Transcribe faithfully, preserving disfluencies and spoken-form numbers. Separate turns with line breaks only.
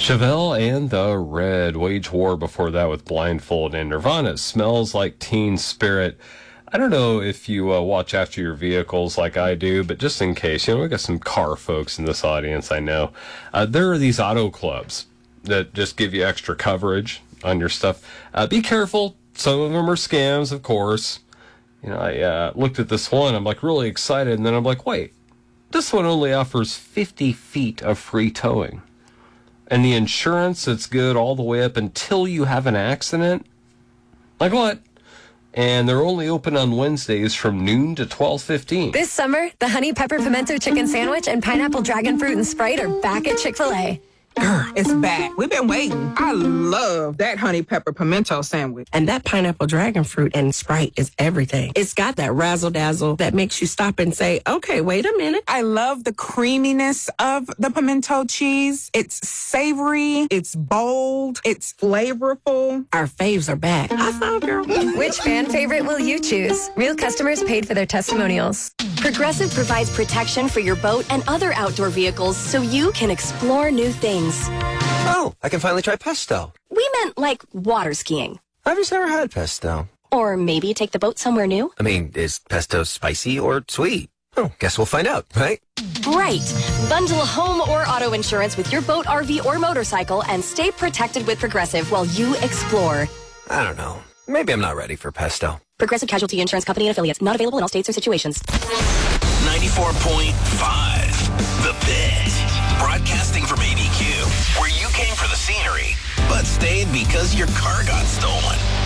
Chevelle and the Red. Wage War before that with Blindfold, and Nirvana Smells Like Teen Spirit. I don't know if you uh, watch after your vehicles like I do, but just in case, you know, we got some car folks in this audience, I know. Uh, there are these auto clubs that just give you extra coverage on your stuff. Uh, be careful. Some of them are scams, of course. You know, I uh, looked at this one. I'm like really excited. And then I'm like, wait, this one only offers fifty feet of free towing. And the insurance, it's good all the way up until you have an accident. Like what? And they're only open on Wednesdays from noon to twelve fifteen.
This summer, the Honey Pepper Pimento Chicken Sandwich and Pineapple Dragon Fruit and Sprite are back at Chick-fil-A.
Grr, it's back. We've been waiting. I love that honey pepper pimento sandwich.
And that pineapple dragon fruit and Sprite is everything. It's got that razzle dazzle that makes you stop and say, okay, wait a minute.
I love the creaminess of the pimento cheese. It's savory. It's bold. It's flavorful.
Our faves are back. I thought, girl.
Which fan favorite will you choose? Real customers paid for their testimonials.
Progressive provides protection for your boat and other outdoor vehicles so you can explore new things.
Oh, I can finally try pesto.
We meant like water skiing.
I've just never had pesto.
Or maybe take the boat somewhere new.
I mean, is pesto spicy or sweet? Oh, guess we'll find out, right?
Right. Bundle home or auto insurance with your boat, R V, or motorcycle and stay protected with Progressive while you explore.
I don't know. Maybe I'm not ready for pesto.
Progressive Casualty Insurance Company and Affiliates. Not available in all states or situations.
ninety-four point five The Bit. Broadcasting from A B Q, where you came for the scenery, but stayed because your car got stolen.